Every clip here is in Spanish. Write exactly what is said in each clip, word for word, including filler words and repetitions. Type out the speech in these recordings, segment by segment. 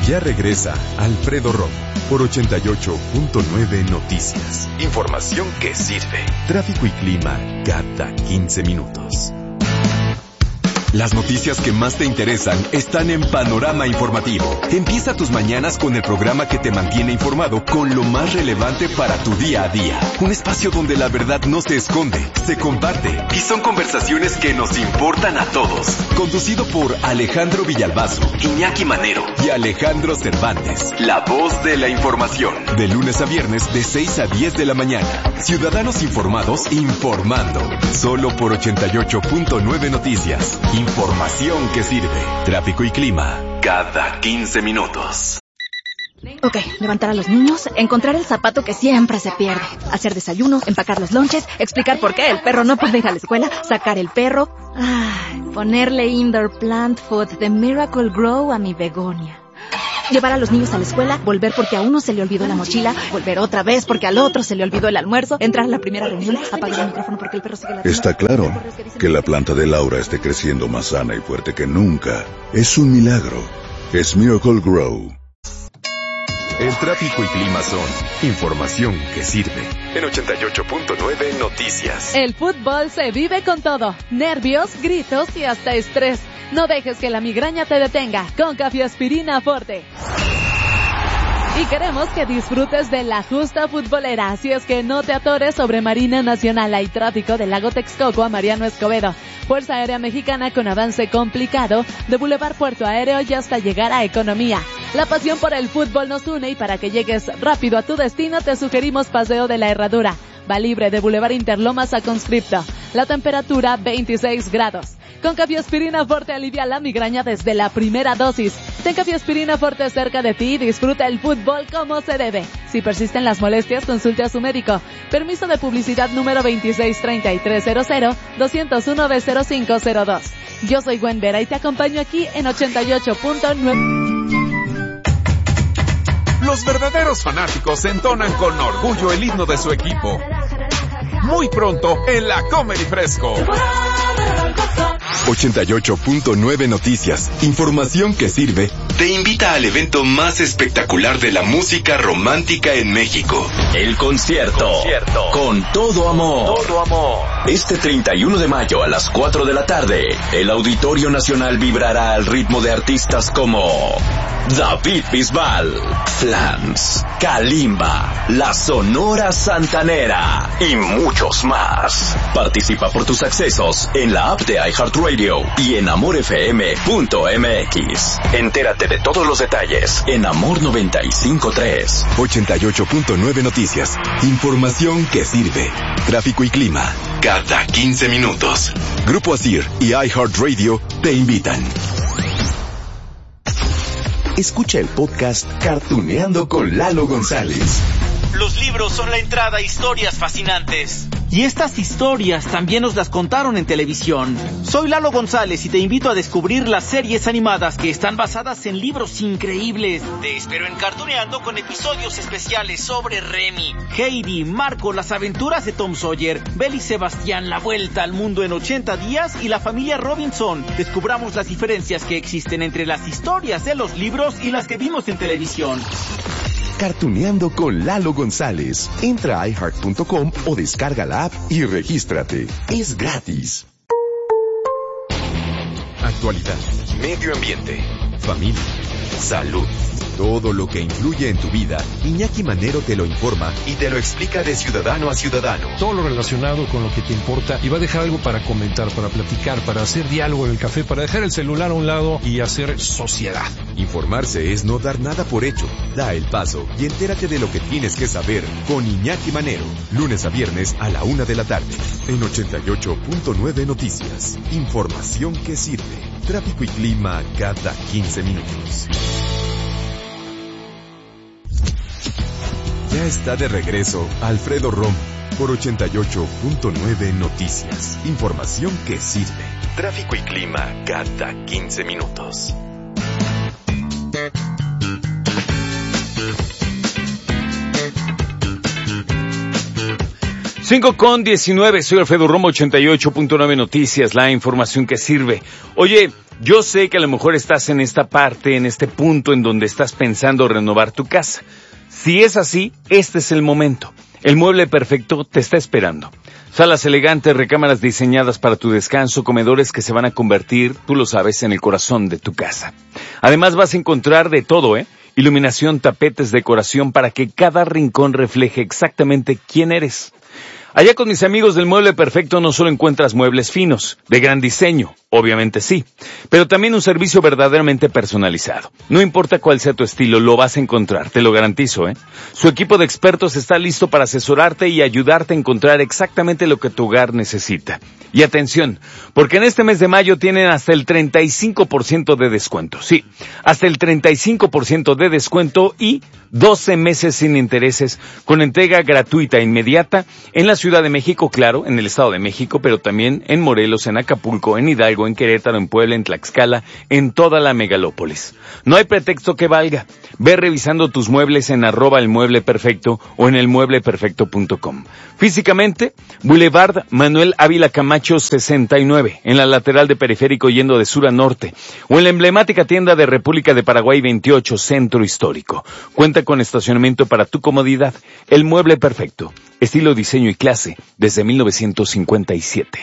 Ya regresa Alfredo Romo por ochenta y ocho punto nueve Noticias. Información que sirve. Tráfico y clima cada quince minutos. Las noticias que más te interesan están en Panorama Informativo. Empieza tus mañanas con el programa que te mantiene informado con lo más relevante para tu día a día. Un espacio donde la verdad no se esconde, se comparte y son conversaciones que nos importan a todos. Conducido por Alejandro Villalbazo, Iñaki Manero y Alejandro Cervantes. La voz de la información. De lunes a viernes de seis a diez de la mañana. Ciudadanos informados informando. Solo por ochenta y ocho punto nueve Noticias. Información que sirve. Tráfico y clima cada quince minutos. Ok, levantar a los niños, encontrar el zapato que siempre se pierde, hacer desayuno, empacar los lonches, explicar por qué el perro no puede ir a la escuela, sacar el perro, ay, ponerle indoor plant food de Miracle Grow a mi begonia. Llevar a los niños a la escuela, volver porque a uno se le olvidó la mochila, volver otra vez porque al otro se le olvidó el almuerzo, entrar a la primera reunión, apagar el micrófono porque el perro sigue la... Está claro que la planta de Laura esté creciendo más sana y fuerte que nunca. Es un milagro. Es Miracle Grow. El tráfico y clima son información que sirve. En ochenta y ocho punto nueve Noticias. El fútbol se vive con todo. Nervios, gritos y hasta estrés. No dejes que la migraña te detenga con Cafeaspirina Forte. Y queremos que disfrutes de la justa futbolera, así es que no te atores sobre Marina Nacional. Hay tráfico del lago Texcoco a Mariano Escobedo. Fuerza Aérea Mexicana con avance complicado de Boulevard Puerto Aéreo y hasta llegar a Economía. La pasión por el fútbol nos une y para que llegues rápido a tu destino te sugerimos Paseo de la Herradura. Va libre de Boulevard Interlomas a Conscripto. La temperatura veintiséis grados. Con Cafeaspirina Forte alivia la migraña desde la primera dosis. Ten Cafeaspirina Forte cerca de ti y disfruta el fútbol como se debe. Si persisten las molestias, consulte a su médico. Permiso de publicidad número veintiséis treinta y tres cero cero doscientos uno B cero cinco cero dos. Yo soy Gwen Vera y te acompaño aquí en ochenta y ocho punto nueve. Los verdaderos fanáticos entonan con orgullo el himno de su equipo. Muy pronto en la Comedy Fresco. ochenta y ocho punto nueve Noticias. Información que sirve. Te invita al evento más espectacular de la música romántica en México. El concierto. concierto. Con todo amor. Todo amor. Este treinta y uno de mayo a las cuatro de la tarde, el Auditorio Nacional vibrará al ritmo de artistas como David Bisbal, Flans, Kalimba, La Sonora Santanera y muchos más. Participa por tus accesos en la app de iHeartRadio y en amor f m punto m x. Entérate de todos los detalles en Amor noventa y cinco punto tres. ochenta y ocho punto nueve Noticias. Información que sirve. Tráfico y clima cada quince minutos. Grupo Asir y iHeartRadio te invitan. Escucha el podcast Cartuneando con Lalo González. Los libros son la entrada a historias fascinantes. Y estas historias también nos las contaron en televisión. Soy Lalo González y te invito a descubrir las series animadas que están basadas en libros increíbles. Te espero en Cartuneando con episodios especiales sobre Remy, Heidi, Marco, las aventuras de Tom Sawyer, Belle y Sebastián, la vuelta al mundo en ochenta días y la familia Robinson. Descubramos las diferencias que existen entre las historias de los libros y las que vimos en televisión. Cartuneando con Lalo González. Entra a i heart punto com o descarga la app y regístrate. Es gratis. Actualidad, medio ambiente, familia, salud. Todo lo que influye en tu vida, Iñaki Manero te lo informa y te lo explica de ciudadano a ciudadano. Todo lo relacionado con lo que te importa y va a dejar algo para comentar, para platicar, para hacer diálogo en el café, para dejar el celular a un lado y hacer sociedad. Informarse es no dar nada por hecho. Da el paso y entérate de lo que tienes que saber con Iñaki Manero. Lunes a viernes a la una de la tarde. En ochenta y ocho punto nueve Noticias. Información que sirve. Tráfico y clima cada quince minutos. Ya está de regreso Alfredo Romo por ochenta y ocho punto nueve Noticias. Información que sirve. Tráfico y clima cada quince minutos. cinco con diecinueve, soy Alfredo Romo, ochenta y ocho punto nueve Noticias, la información que sirve. Oye, Yo sé que a lo mejor estás en esta parte, en este punto en donde estás pensando renovar tu casa. Si es así, este es el momento. El mueble perfecto te está esperando. Salas elegantes, recámaras diseñadas para tu descanso, comedores que se van a convertir, tú lo sabes, en el corazón de tu casa. Además vas a encontrar de todo, ¿eh? Iluminación, tapetes, decoración para que cada rincón refleje exactamente quién eres. Allá con mis amigos del Mueble Perfecto no solo encuentras muebles finos, de gran diseño, obviamente sí, pero también un servicio verdaderamente personalizado. No importa cuál sea tu estilo, lo vas a encontrar, te lo garantizo, ¿eh? Su equipo de expertos está listo para asesorarte y ayudarte a encontrar exactamente lo que tu hogar necesita. Y atención, porque en este mes de mayo tienen hasta el treinta y cinco por ciento de descuento, sí, hasta el treinta y cinco por ciento de descuento y doce meses sin intereses con entrega gratuita e inmediata en la Ciudad de México, claro, en el Estado de México, pero también en Morelos, en Acapulco, en Hidalgo, en Querétaro, en Puebla, en Tlaxcala, en toda la megalópolis. No hay pretexto que valga. Ve revisando tus muebles en arroba el mueble perfecto o en el mueble perfecto punto com. Físicamente, Boulevard Manuel Ávila Camacho sesenta y nueve, en la lateral de Periférico yendo de sur a norte, o en la emblemática tienda de República de Paraguay veintiocho, Centro Histórico. Cuenta con estacionamiento para tu comodidad. El Mueble Perfecto, estilo, diseño y clase desde mil novecientos cincuenta y siete.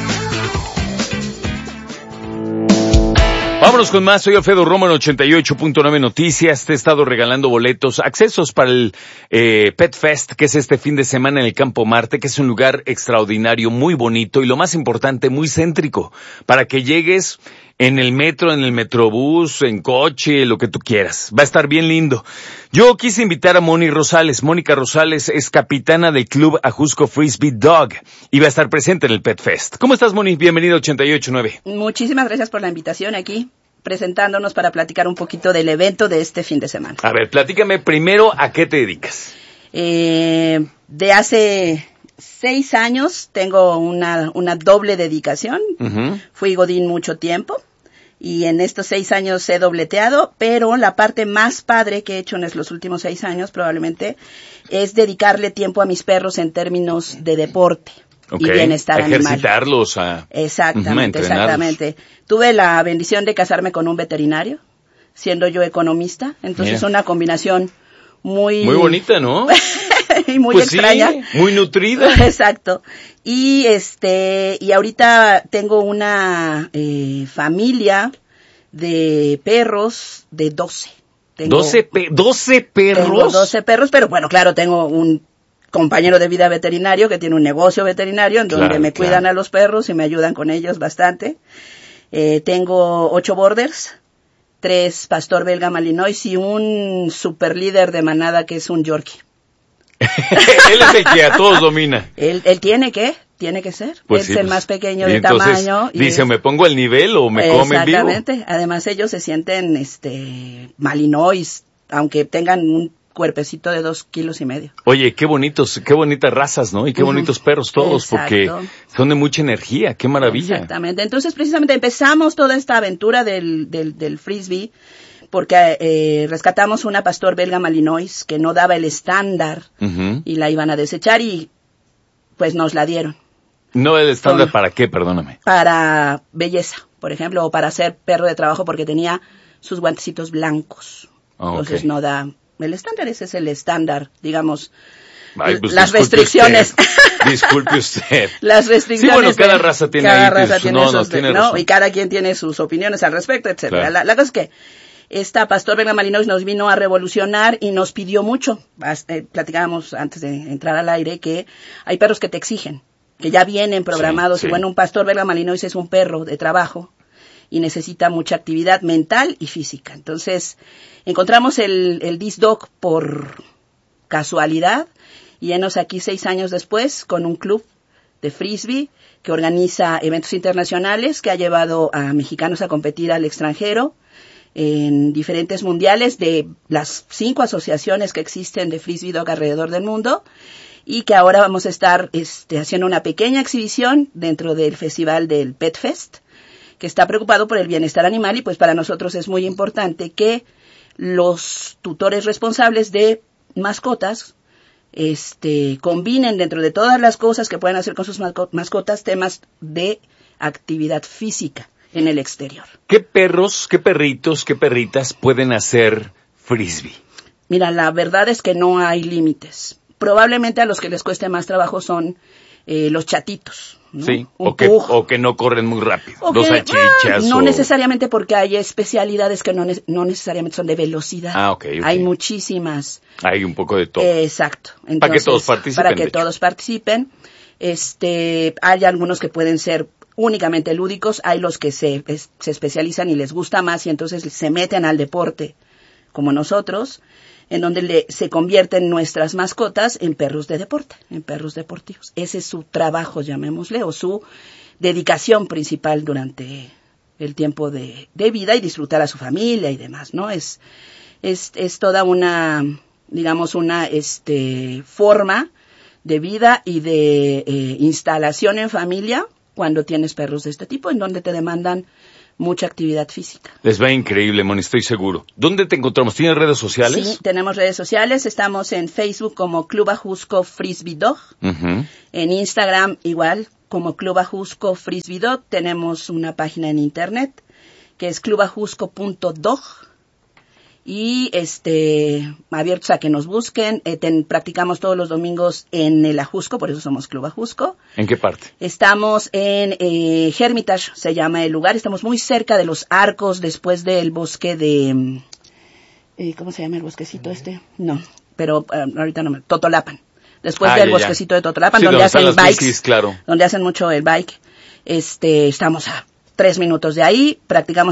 Vámonos con más, soy Alfredo Romo en ochenta y ocho punto nueve Noticias. Te he estado regalando boletos, accesos para el eh, Pet Fest, que es este fin de semana en el Campo Marte, que es un lugar extraordinario, muy bonito y lo más importante, muy céntrico, para que llegues en el metro, en el metrobús, en coche, lo que tú quieras. Va a estar bien lindo. Yo quise invitar a Moni Rosales. Mónica Rosales es capitana del Club Ajusco Frisbee Dog y va a estar presente en el Pet Fest. ¿Cómo estás, Moni? Bienvenida a ochenta y ocho punto nueve. Muchísimas gracias por la invitación aquí, presentándonos para platicar un poquito del evento de este fin de semana. A ver, platícame primero a qué te dedicas. Eh, de hace seis años tengo una, una doble dedicación. Uh-huh. Fui godín mucho tiempo y en estos seis años he dobleteado, pero la parte más padre que he hecho en los últimos seis años probablemente es dedicarle tiempo a mis perros en términos de deporte. Okay. Y bienestar animal. Ejercitarlos a... Exactamente, uh-huh, exactamente. Tuve la bendición de casarme con un veterinario, siendo yo economista, entonces Mira. Una combinación muy... Muy bonita, ¿no? y muy pues extraña. Sí, muy nutrida. Exacto. Y este, y ahorita tengo una eh, familia de perros de doce. Tengo, ¿doce, pe- doce perros? Tengo doce perros, pero bueno, claro, tengo un compañero de vida veterinario que tiene un negocio veterinario en donde claro, me cuidan claro. a los perros y me ayudan con ellos bastante. Eh, tengo ocho borders, tres pastor belga malinois y un super líder de manada que es un yorkie. Él es el que a todos domina. Él, él tiene que, tiene que ser. Pues es sí, el pues, más pequeño de entonces, tamaño. Y dice, es, ¿me pongo al nivel o me comen vivo? Exactamente. Además ellos se sienten este malinois, aunque tengan un cuerpecito de dos kilos y medio. Oye, qué bonitos, qué bonitas razas, ¿no? Y qué uh-huh. bonitos perros todos, Exacto. porque son de mucha energía, qué maravilla. Exactamente. Entonces, precisamente empezamos toda esta aventura del, del, del frisbee, porque eh, rescatamos una pastor belga malinois que no daba el estándar uh-huh. y la iban a desechar y pues nos la dieron. ¿No el estándar Con, para qué? Perdóname. Para belleza, por ejemplo, o para ser perro de trabajo porque tenía sus guantecitos blancos. Oh, Entonces okay. no da... El estándar, ese es el estándar, digamos, Ay, pues las restricciones. Usted. Disculpe usted. Las restricciones. Sí, bueno, cada raza tiene, cada ahí, raza tiene no, sus, no, tiene ¿no? razón. Y cada quien tiene sus opiniones al respecto, etcétera. Claro. La, la cosa es que esta pastor belga malinois nos vino a revolucionar y nos pidió mucho. Eh, platicábamos antes de entrar al aire que hay perros que te exigen, que ya vienen programados. Sí, sí. Y bueno, un pastor belga malinois es un perro de trabajo y necesita mucha actividad mental y física. Entonces, encontramos el, el Disc Dog por casualidad y enos aquí seis años después con un club de frisbee que organiza eventos internacionales, que ha llevado a mexicanos a competir al extranjero en diferentes mundiales de las cinco asociaciones que existen de frisbee dog alrededor del mundo y que ahora vamos a estar este, haciendo una pequeña exhibición dentro del festival del Pet Fest, que está preocupado por el bienestar animal y pues para nosotros es muy importante que los tutores responsables de mascotas este combinen dentro de todas las cosas que pueden hacer con sus mascotas temas de actividad física en el exterior. ¿Qué perros, qué perritos, qué perritas pueden hacer frisbee? Mira, la verdad es que no hay límites. Probablemente a los que les cueste más trabajo son eh, los chatitos, ¿no? Sí, o que, o que no corren muy rápido, o dos que, salchichas. Ah, no o... necesariamente, porque hay especialidades que no, ne- no necesariamente son de velocidad. Ah, ok, ok. Hay muchísimas. Hay un poco de todo. Eh, exacto. Entonces, para que todos participen. Para que todos participen. Este, hay algunos que pueden ser únicamente lúdicos, hay los que se, es, se especializan y les gusta más y entonces se meten al deporte, como nosotros, en donde le, se convierten nuestras mascotas en perros de deporte, en perros deportivos. Ese es su trabajo, llamémosle, o su dedicación principal durante el tiempo de, de vida y disfrutar a su familia y demás, ¿no? Es, es, es toda una, digamos, una, este, forma de vida y de eh, instalación en familia cuando tienes perros de este tipo, en donde te demandan mucha actividad física. Les va increíble, Moni, estoy seguro. ¿Dónde te encontramos? ¿Tienes redes sociales? Sí, tenemos redes sociales. Estamos en Facebook como Club Ajusco Frisbee Dog. Uh-huh. En Instagram igual como Club Ajusco Frisbee Dog. Tenemos una página en internet que es club ajusco punto dog. Y este abiertos a que nos busquen. Eh, ten, practicamos todos los domingos en el Ajusco, por eso somos Club Ajusco. ¿En qué parte? Estamos en eh, Hermitage, se llama el lugar. Estamos muy cerca de los Arcos, después del bosque de... Eh, ¿Cómo se llama el bosquecito este? No, pero eh, ahorita no me... Totolapan. Después ah, del ya, bosquecito ya. de Totolapan, sí, donde, donde hacen las bikes. Bicis, claro. Donde hacen mucho el bike. Este, estamos a tres minutos de ahí, practicamos